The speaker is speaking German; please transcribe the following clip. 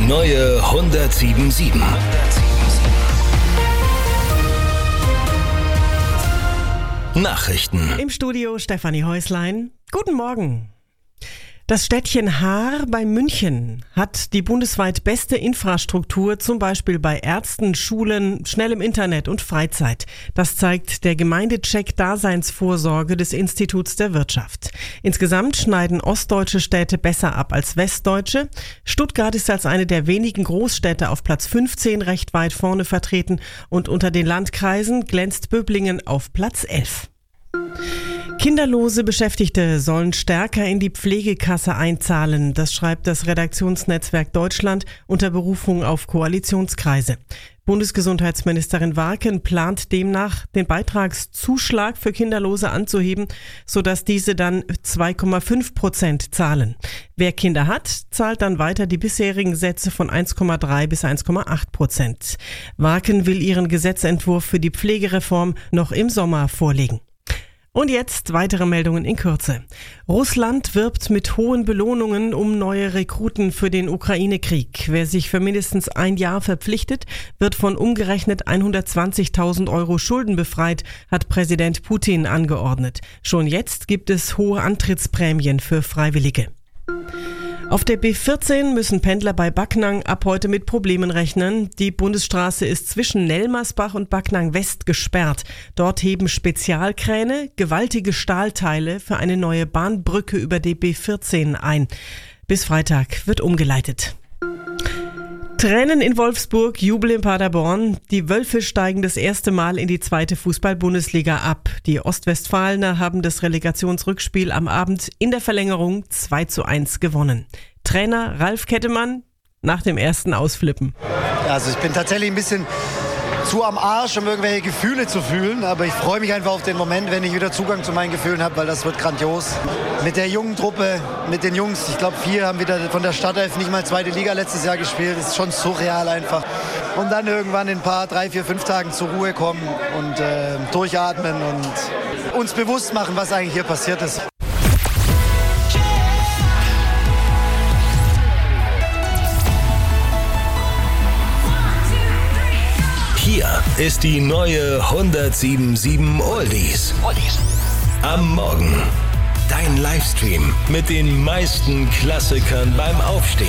neue 107.7. Nachrichten. Im Studio Stefanie Häuslein. Guten Morgen. Das Städtchen Haar bei München hat die bundesweit beste Infrastruktur, zum Beispiel bei Ärzten, Schulen, schnellem Internet und Freizeit. Das zeigt der Gemeindecheck Daseinsvorsorge des Instituts der Wirtschaft. Insgesamt schneiden ostdeutsche Städte besser ab als westdeutsche. Stuttgart ist als eine der wenigen Großstädte auf Platz 15 recht weit vorne vertreten und unter den Landkreisen glänzt Böblingen auf Platz 11. Kinderlose Beschäftigte sollen stärker in die Pflegekasse einzahlen. Das schreibt das Redaktionsnetzwerk Deutschland unter Berufung auf Koalitionskreise. Bundesgesundheitsministerin Warken plant demnach, den Beitragszuschlag für Kinderlose anzuheben, sodass diese dann 2,5% zahlen. Wer Kinder hat, zahlt dann weiter die bisherigen Sätze von 1,3 bis 1,8%. Warken will ihren Gesetzentwurf für die Pflegereform noch im Sommer vorlegen. Und jetzt weitere Meldungen in Kürze. Russland wirbt mit hohen Belohnungen um neue Rekruten für den Ukraine-Krieg. Wer sich für mindestens ein Jahr verpflichtet, wird von umgerechnet 120.000 Euro Schulden befreit, hat Präsident Putin angeordnet. Schon jetzt gibt es hohe Antrittsprämien für Freiwillige. Auf der B14 müssen Pendler bei Backnang ab heute mit Problemen rechnen. Die Bundesstraße ist zwischen Nelmersbach und Backnang West gesperrt. Dort heben Spezialkräne gewaltige Stahlteile für eine neue Bahnbrücke über die B14 ein. Bis Freitag wird umgeleitet. Tränen in Wolfsburg, Jubel in Paderborn. Die Wölfe steigen das erste Mal in die zweite Fußball-Bundesliga ab. Die Ostwestfalener haben das Relegationsrückspiel am Abend in der Verlängerung 2:1 gewonnen. Trainer Ralf Kettemann nach dem ersten Ausflippen. Also ich bin tatsächlich ein bisschen zu am Arsch, um irgendwelche Gefühle zu fühlen. Aber ich freue mich einfach auf den Moment, wenn ich wieder Zugang zu meinen Gefühlen habe, weil das wird grandios. Mit der jungen Truppe, mit den Jungs, ich glaube 4 haben wieder von der Startelf nicht mal zweite Liga letztes Jahr gespielt. Das ist schon surreal einfach. Und dann irgendwann in ein paar 3, 4, 5 Tagen zur Ruhe kommen und durchatmen und uns bewusst machen, was eigentlich hier passiert ist. Hier ist die neue 107.7 Oldies. Am Morgen. Dein Livestream mit den meisten Klassikern beim Aufstehen.